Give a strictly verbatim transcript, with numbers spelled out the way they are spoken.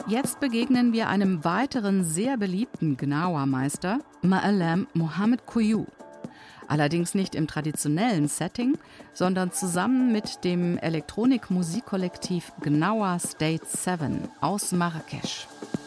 Jetzt begegnen wir einem weiteren sehr beliebten Gnawa-Meister, Ma'alem Mohamed Kouyoum. Allerdings nicht im traditionellen Setting, sondern zusammen mit dem Elektronik-Musikkollektiv Gnawa State sieben aus Marrakesch.